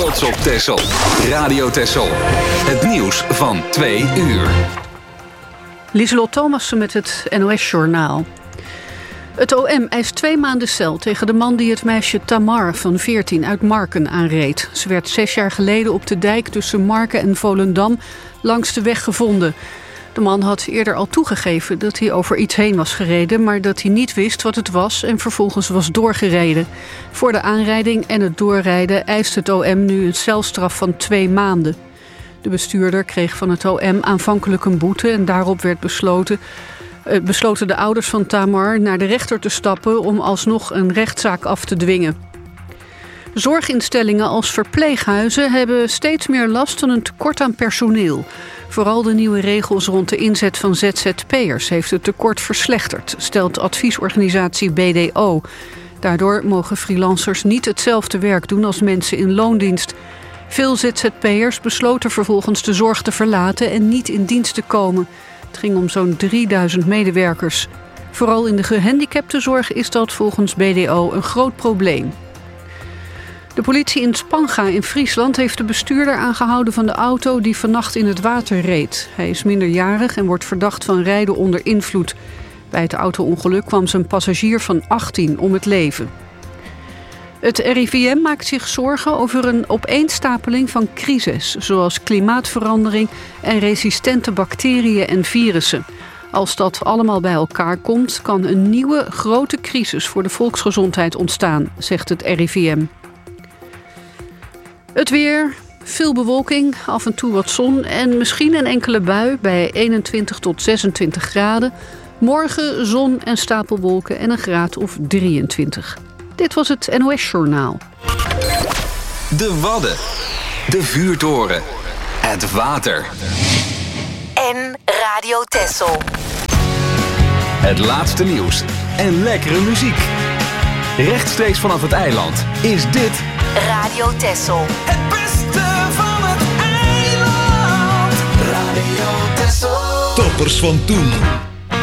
trots op Texel. Radio Texel. Het nieuws van 2 uur. Lieselot Thomassen met het NOS-journaal. Het OM eist 2 maanden cel tegen de man die het meisje Tamar van 14 uit Marken aanreed. Ze werd 6 jaar geleden op de dijk tussen Marken en Volendam langs de weg gevonden. De man had eerder al toegegeven dat hij over iets heen was gereden, maar dat hij niet wist wat het was en vervolgens was doorgereden. Voor de aanrijding en het doorrijden eist het OM nu een celstraf van 2 maanden. De bestuurder kreeg van het OM aanvankelijk een boete en daarop werd besloten de ouders van Tamar naar de rechter te stappen om alsnog een rechtszaak af te dwingen. Zorginstellingen als verpleeghuizen hebben steeds meer last van een tekort aan personeel. Vooral de nieuwe regels rond de inzet van ZZP'ers heeft het tekort verslechterd, stelt adviesorganisatie BDO. Daardoor mogen freelancers niet hetzelfde werk doen als mensen in loondienst. Veel ZZP'ers besloten vervolgens de zorg te verlaten en niet in dienst te komen. Het ging om zo'n 3000 medewerkers. Vooral in de gehandicaptenzorg is dat volgens BDO een groot probleem. De politie in Spanga in Friesland heeft de bestuurder aangehouden van de auto die vannacht in het water reed. Hij is minderjarig en wordt verdacht van rijden onder invloed. Bij het auto-ongeluk kwam zijn passagier van 18 om het leven. Het RIVM maakt zich zorgen over een opeenstapeling van crises, zoals klimaatverandering en resistente bacteriën en virussen. Als dat allemaal bij elkaar komt, kan een nieuwe grote crisis voor de volksgezondheid ontstaan, zegt het RIVM. Het weer, veel bewolking, af en toe wat zon en misschien een enkele bui bij 21 tot 26 graden. Morgen zon en stapelwolken en een graad of 23. Dit was het NOS-journaal. De Wadden, de vuurtoren, het water. En Radio Texel. Het laatste nieuws en lekkere muziek. Rechtstreeks vanaf het eiland is dit Radio Texel. Het beste van het eiland. Radio Texel. Toppers van toen.